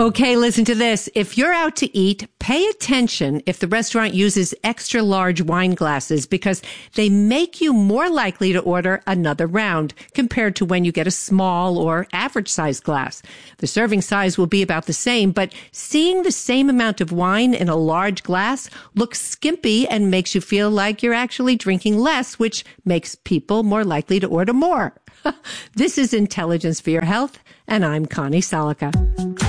Okay, listen to this. If you're out to eat, pay attention if the restaurant uses extra large wine glasses because they make you more likely to order another round compared to when you get a small or average size glass. The serving size will be about the same, but seeing the same amount of wine in a large glass looks skimpy and makes you feel like you're actually drinking less, which makes people more likely to order more. This is Intelligence for Your Health, and I'm Connie Salica.